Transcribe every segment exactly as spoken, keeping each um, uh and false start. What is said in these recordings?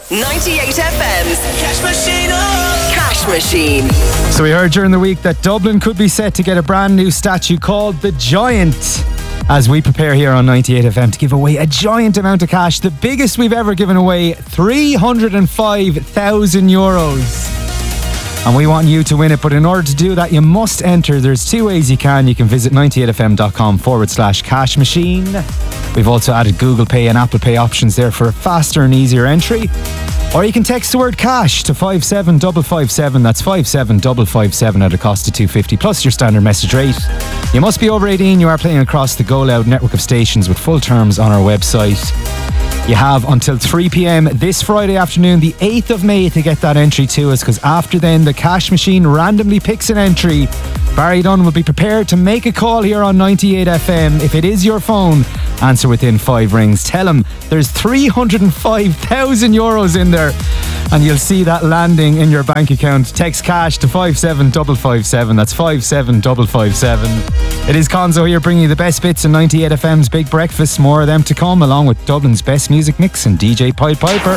ninety-eight F M's Cash Machine. Oh. Cash Machine. So we heard during the week that Dublin could be set to get a brand new statue called the Giant, as we prepare here on ninety-eight F M to give away a giant amount of cash, the biggest we've ever given away, three hundred five thousand euros. And we want you to win it, but in order to do that, you must enter. There's two ways you can. You can visit ninety-eight fm.com forward slash cash machine. We've also added Google Pay and Apple Pay options there for a faster and easier entry. Or you can text the word cash to five seven five five seven. That's five seven five five seven at a cost of two fifty plus your standard message rate. You must be over eighteen. You are playing across the Go Loud network of stations with full terms on our website. You have until three p.m. this Friday afternoon, the eighth of May, to get that entry to us, because after then the cash machine randomly picks an entry. Barry Dunn will be prepared to make a call here on ninety-eight F M. If it is your phone, answer within five rings. Tell him there's three hundred five thousand euros in there, and you'll see that landing in your bank account. Text cash to five seven five five seven. That's five seven five five seven. It is Conzo here bringing you the best bits in ninety-eight F M's Big Breakfast. More of them to come, along with Dublin's best music mix and D J Pied Piper.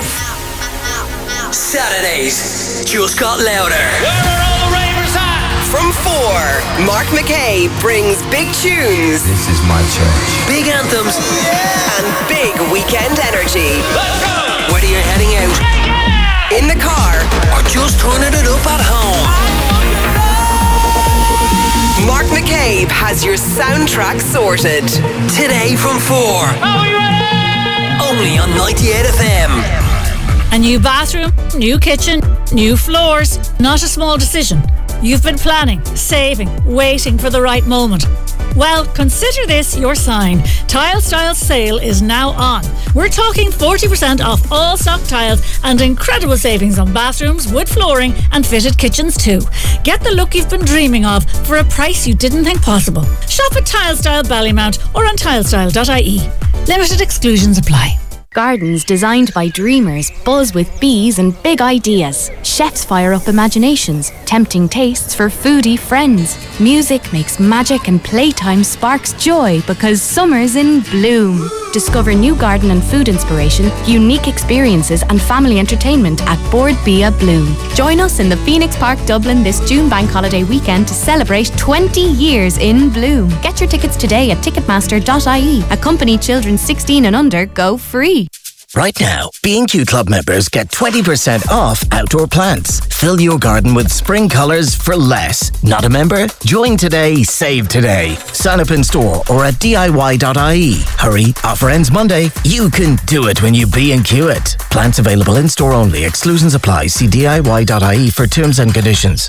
Saturdays just got louder. Where are all the ravers at? From four, Mark McKay brings big tunes. This is my church. Big anthems. Yeah. And big weekend energy. Let's go! Whether you're heading out, yeah, yeah, in the car, or just turning it up at home, Mark McCabe has your soundtrack sorted. Today from four. Are we ready? Only on ninety-eight F M. A new bathroom, new kitchen, new floors. Not a small decision. You've been planning, saving, waiting for the right moment. Well, consider this your sign. Tile Styles sale is now on. We're talking forty percent off all stock tiles and incredible savings on bathrooms, wood flooring and fitted kitchens too. Get the look you've been dreaming of for a price you didn't think possible. Shop at Tile Style Ballymount or on tilestyle dot I E. Limited exclusions apply. Gardens designed by dreamers buzz with bees and big ideas. Chefs fire up imaginations, tempting tastes for foodie friends. Music makes magic and playtime sparks joy because summer's in bloom. Discover new garden and food inspiration, unique experiences and family entertainment at Board Bia Bloom. Join us in the Phoenix Park, Dublin this June bank holiday weekend to celebrate twenty years in bloom. Get your tickets today at ticketmaster dot I E. Accompany children sixteen and under go free. Right now, B and Q Club members get twenty percent off outdoor plants. Fill your garden with spring colours for less. Not a member? Join today, save today. Sign up in store or at D I Y dot I E. Hurry, offer ends Monday. You can do it when you B and Q it. Plants available in store only. Exclusions apply. See D I Y dot I E for terms and conditions.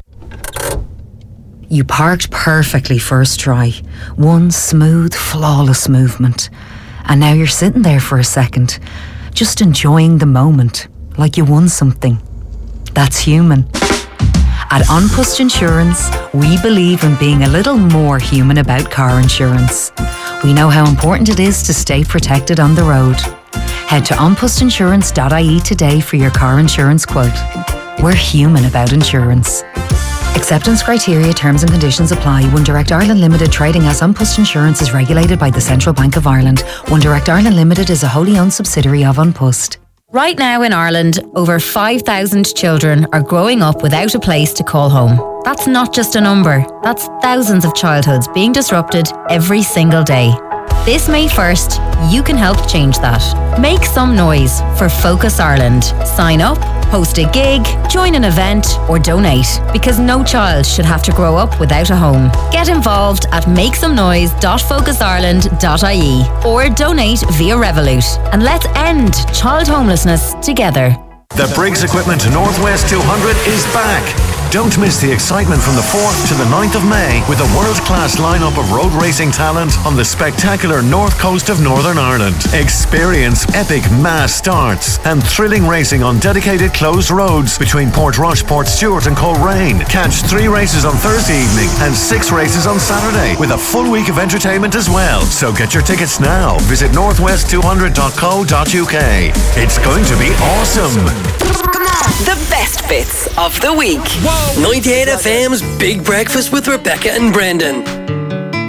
You parked perfectly first try. One smooth, flawless movement. And now you're sitting there for a second, just enjoying the moment, like you won something. That's human. At An Post Insurance, we believe in being a little more human about car insurance. We know how important it is to stay protected on the road. Head to an post insurance dot I E today for your car insurance quote. We're human about insurance. Acceptance criteria, terms and conditions apply. One Direct Ireland Limited trading as An Post Insurance is regulated by the Central Bank of Ireland. One Direct Ireland Limited is a wholly owned subsidiary of An Post. Right now in Ireland, over five thousand children are growing up without a place to call home. That's not just a number. That's thousands of childhoods being disrupted every single day. This May first, you can help change that. Make some noise for Focus Ireland. Sign up, host a gig, join an event or donate, because no child should have to grow up without a home. Get involved at make some noise dot focus ireland dot I E or donate via Revolut, and let's end child homelessness together. The Briggs Equipment Northwest two hundred is back. Don't miss the excitement from the fourth to the ninth of May with a world-class lineup of road racing talent on the spectacular north coast of Northern Ireland. Experience epic mass starts and thrilling racing on dedicated closed roads between Portrush, Portstewart and Coleraine. Catch three races on Thursday evening and six races on Saturday with a full week of entertainment as well. So get your tickets now. Visit northwest two hundred dot co dot U K. It's going to be awesome. The best bits of the week. Whoa. ninety-eight F M's Big Breakfast with Rebecca and Brendan.